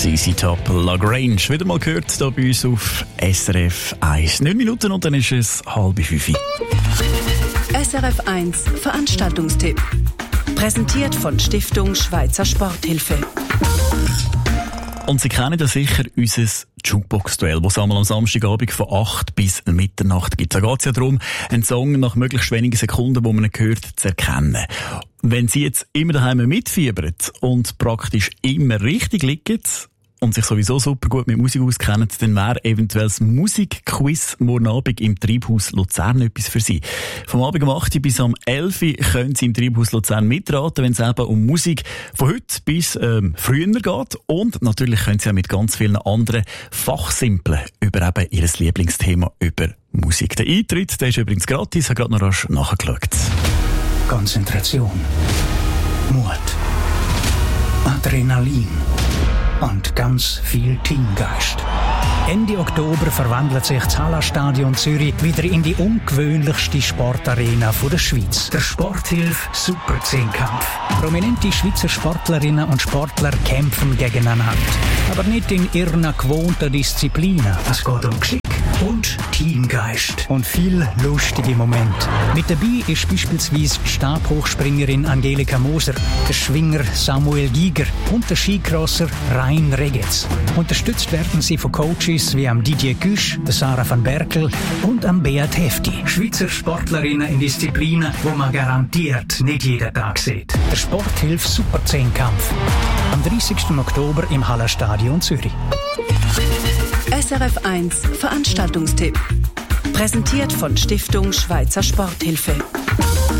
CC Top, Lagrange. Wieder mal gehört hier bei uns auf SRF 1. 9 Minuten und dann ist es 4:30. SRF 1 Veranstaltungstipp. Präsentiert von Stiftung Schweizer Sporthilfe. Und Sie kennen ja sicher unser Jukebox-Duell, das es einmal am Samstagabend von 8 bis Mitternacht gibt. Da geht es ja darum, einen Song nach möglichst wenigen Sekunden, wo man ihn hört, zu erkennen. Wenn Sie jetzt immer daheim mitfiebern und praktisch immer richtig liegen und sich sowieso super gut mit Musik auskennen, dann wäre eventuell das Musikquiz morgen Abend im Treibhaus Luzern etwas für Sie. Vom Abend um 8 bis am 11 können Sie im Treibhaus Luzern mitraten, wenn es eben um Musik von heute bis früher geht. Und natürlich können Sie auch mit ganz vielen anderen Fachsimpeln über eben Ihr Lieblingsthema über Musik. Der Eintritt, der ist übrigens gratis, ich habe gerade noch rasch nachgeschaut. Konzentration, Mut, Adrenalin und ganz viel Teamgeist. Ende Oktober verwandelt sich das Hallenstadion Zürich wieder in die ungewöhnlichste Sportarena der Schweiz. Der Sporthilfe Super 10-Kampf. Prominente Schweizer Sportlerinnen und Sportler kämpfen gegeneinander. Aber nicht in ihren gewohnten Disziplinen. Es geht um Geschick und Teamgeist. Und viel lustige Momente. Mit dabei ist beispielsweise Stabhochspringerin Angelika Moser, der Schwinger Samuel Giger und der Skicrosser Rein Regetz. Unterstützt werden sie von Coaches wie am Didier Güsch, der Sarah van Berkel und am Beat Hefti. Schweizer Sportlerinnen in Disziplinen, wo man garantiert nicht jeden Tag sieht. Der Sporthilfe Super 10-Kampf. Am 30. Oktober im Hallenstadion Zürich. SRF 1 Veranstaltungstipp. Präsentiert von Stiftung Schweizer Sporthilfe.